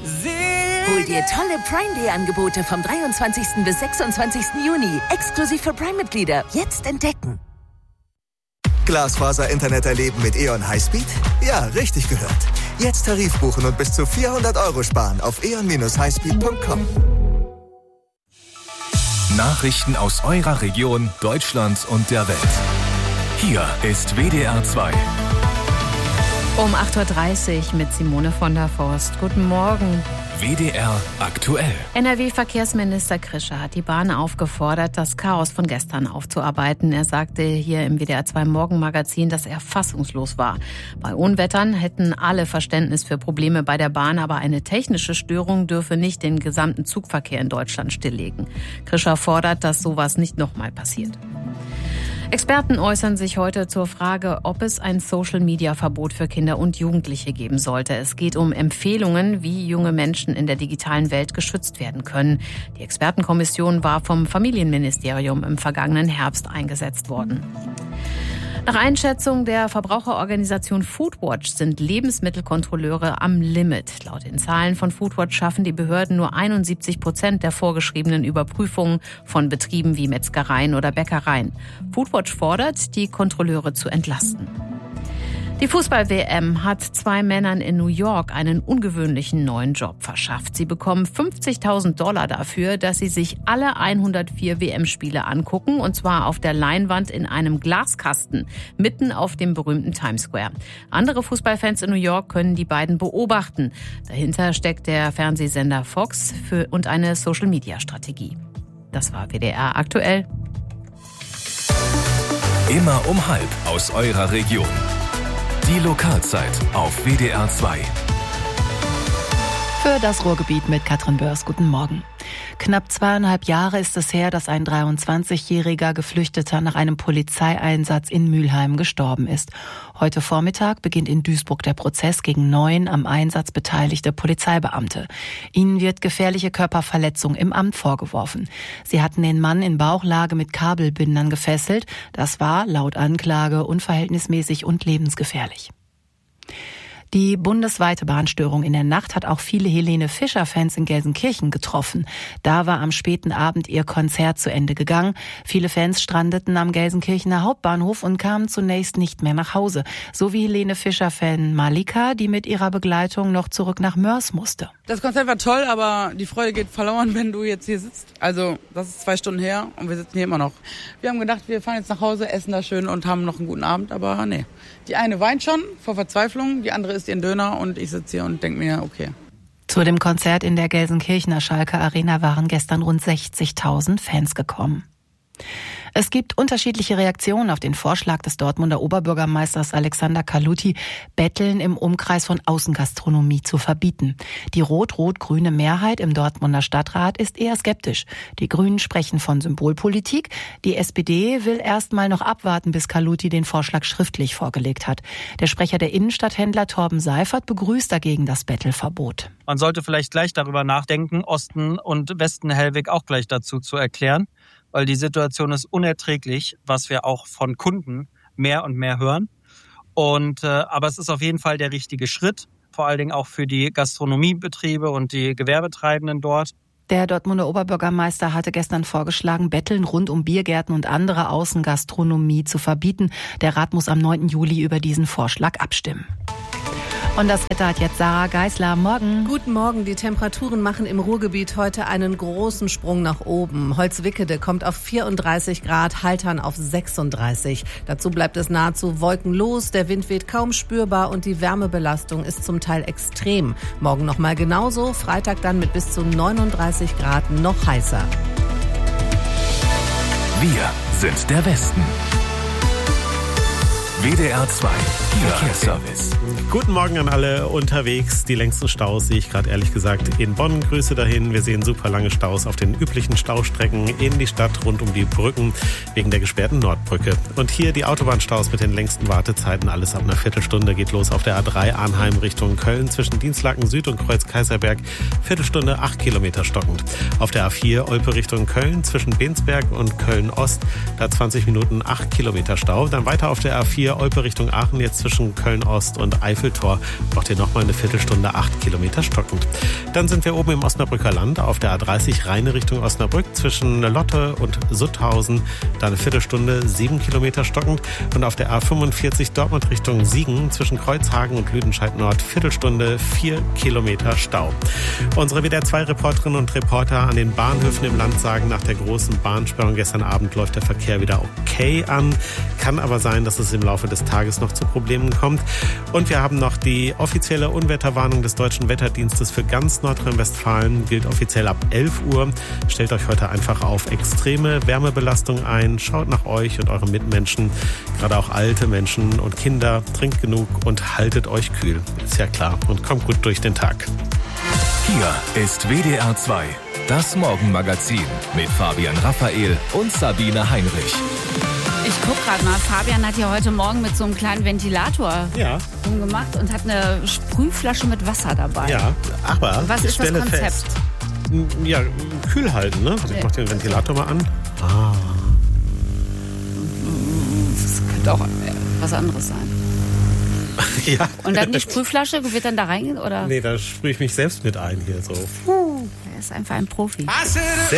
Hol dir tolle Prime Day Angebote vom 23. bis 26. Juni. Exklusiv für Prime-Mitglieder. Jetzt entdecken. Glasfaser-Internet erleben mit E.ON Highspeed? Ja, richtig gehört. Jetzt Tarif buchen und bis zu 400 € sparen auf eon-highspeed.com. Nachrichten aus eurer Region, Deutschland und der Welt. Hier ist WDR 2. Um 8.30 Uhr mit Simone von der Forst. Guten Morgen. WDR aktuell. NRW-Verkehrsminister Krischer hat die Bahn aufgefordert, das Chaos von gestern aufzuarbeiten. Er sagte hier im WDR 2 Morgenmagazin, dass er fassungslos war. Bei Unwettern hätten alle Verständnis für Probleme bei der Bahn, aber eine technische Störung dürfe nicht den gesamten Zugverkehr in Deutschland stilllegen. Krischer fordert, dass sowas nicht nochmal passiert. Experten äußern sich heute zur Frage, ob es ein Social-Media-Verbot für Kinder und Jugendliche geben sollte. Es geht um Empfehlungen, wie junge Menschen in der digitalen Welt geschützt werden können. Die Expertenkommission war vom Familienministerium im vergangenen Herbst eingesetzt worden. Nach Einschätzung der Verbraucherorganisation Foodwatch sind Lebensmittelkontrolleure am Limit. Laut den Zahlen von Foodwatch schaffen die Behörden nur 71% der vorgeschriebenen Überprüfungen von Betrieben wie Metzgereien oder Bäckereien. Foodwatch fordert, die Kontrolleure zu entlasten. Die Fußball-WM hat 2 Männern in New York einen ungewöhnlichen neuen Job verschafft. Sie bekommen $50.000 dafür, dass sie sich alle 104 WM-Spiele angucken, und zwar auf der Leinwand in einem Glaskasten, mitten auf dem berühmten Times Square. Andere Fußballfans in New York können die beiden beobachten. Dahinter steckt der Fernsehsender Fox und eine Social-Media-Strategie. Das war WDR aktuell. Immer um 12:30 aus eurer Region. Die Lokalzeit auf WDR 2. Für das Ruhrgebiet mit Katrin Börs. Guten Morgen. Knapp 2,5 Jahre ist es her, dass ein 23-jähriger Geflüchteter nach einem Polizeieinsatz in Mülheim gestorben ist. Heute Vormittag beginnt in Duisburg der Prozess gegen 9 am Einsatz beteiligte Polizeibeamte. Ihnen wird gefährliche Körperverletzung im Amt vorgeworfen. Sie hatten den Mann in Bauchlage mit Kabelbindern gefesselt. Das war laut Anklage unverhältnismäßig und lebensgefährlich. Die bundesweite Bahnstörung in der Nacht hat auch viele Helene Fischer-Fans in Gelsenkirchen getroffen. Da war am späten Abend ihr Konzert zu Ende gegangen. Viele Fans strandeten am Gelsenkirchener Hauptbahnhof und kamen zunächst nicht mehr nach Hause. So wie Helene Fischer-Fan Malika, die mit ihrer Begleitung noch zurück nach Mörs musste. Das Konzert war toll, aber die Freude geht verloren, wenn du jetzt hier sitzt. Also das ist 2 Stunden her und wir sitzen hier immer noch. Wir haben gedacht, wir fahren jetzt nach Hause, essen da schön und haben noch einen guten Abend, aber nee. Die eine weint schon vor Verzweiflung, die andere isst ihren Döner und ich sitze hier und denke mir, okay. Zu dem Konzert in der Gelsenkirchener Schalke Arena waren gestern rund 60.000 Fans gekommen. Es gibt unterschiedliche Reaktionen auf den Vorschlag des Dortmunder Oberbürgermeisters Alexander Kaluti, Betteln im Umkreis von Außengastronomie zu verbieten. Die rot-rot-grüne Mehrheit im Dortmunder Stadtrat ist eher skeptisch. Die Grünen sprechen von Symbolpolitik. Die SPD will erst mal noch abwarten, bis Kaluti den Vorschlag schriftlich vorgelegt hat. Der Sprecher der Innenstadthändler Torben Seifert begrüßt dagegen das Bettelverbot. Man sollte vielleicht gleich darüber nachdenken, Osten und Westen Hellwig auch gleich dazu zu erklären, weil die Situation ist unerträglich, was wir auch von Kunden mehr und mehr hören. Aber es ist auf jeden Fall der richtige Schritt, vor allen Dingen auch für die Gastronomiebetriebe und die Gewerbetreibenden dort. Der Dortmunder Oberbürgermeister hatte gestern vorgeschlagen, Betteln rund um Biergärten und andere Außengastronomie zu verbieten. Der Rat muss am 9. Juli über diesen Vorschlag abstimmen. Und das Wetter hat jetzt Sarah Geisler. Morgen. Guten Morgen. Die Temperaturen machen im Ruhrgebiet heute einen großen Sprung nach oben. Holzwickede kommt auf 34 Grad, Haltern auf 36. Dazu bleibt es nahezu wolkenlos. Der Wind weht kaum spürbar und die Wärmebelastung ist zum Teil extrem. Morgen nochmal genauso. Freitag dann mit bis zu 39 Grad noch heißer. Wir sind der Westen. WDR 2 Verkehrsservice. Guten Morgen an alle unterwegs. Die längsten Staus sehe ich gerade ehrlich gesagt in Bonn. Grüße dahin. Wir sehen super lange Staus auf den üblichen Staustrecken in die Stadt rund um die Brücken wegen der gesperrten Nordbrücke. Und hier die Autobahnstaus mit den längsten Wartezeiten. Alles ab einer Viertelstunde geht los auf der A3 Arnheim Richtung Köln zwischen Dienstlaken Süd und Kreuz Kaiserberg. Viertelstunde 8 Kilometer stockend. Auf der A4 Olpe Richtung Köln zwischen Bensberg und Köln Ost. Da 20 Minuten 8 Kilometer Stau. Dann weiter auf der A4 Olpe Richtung Aachen jetzt zwischen Köln-Ost und Eiffeltor braucht ihr nochmal eine Viertelstunde, 8 Kilometer stockend. Dann sind wir oben im Osnabrücker Land auf der A30 Rheine Richtung Osnabrück zwischen Lotte und Sutthausen. Da eine Viertelstunde, 7 Kilometer stockend. Und auf der A45 Dortmund Richtung Siegen zwischen Kreuzhagen und Lüdenscheid Nord Viertelstunde, 4 Kilometer Stau. Unsere WDR2-Reporterinnen und Reporter an den Bahnhöfen im Land sagen, nach der großen Bahnsperrung gestern Abend läuft der Verkehr wieder okay an. Kann aber sein, dass es im Laufe des Tages noch zu Problemen kommt. Und wir haben noch die offizielle Unwetterwarnung des Deutschen Wetterdienstes für ganz Nordrhein-Westfalen. Gilt offiziell ab 11 Uhr. Stellt euch heute einfach auf extreme Wärmebelastung ein. Schaut nach euch und euren Mitmenschen, gerade auch alte Menschen und Kinder. Trinkt genug und haltet euch kühl. Ist ja klar. Und kommt gut durch den Tag. Hier ist WDR 2, das Morgenmagazin mit Fabian Raphael und Sabine Heinrich. Ich guck gerade mal, Fabian hat ja heute Morgen mit so einem kleinen Ventilator rumgemacht und hat eine Sprühflasche mit Wasser dabei. Ja, aber was ist das Konzept? Fest. Ja, kühl halten, ne? Also ich mach den Ventilator mal an. Das könnte auch was anderes sein. Ja. Und dann die Sprühflasche, wird dann da reingehen, oder? Nee, da sprühe ich mich selbst mit ein hier so. Er ist einfach ein Profi.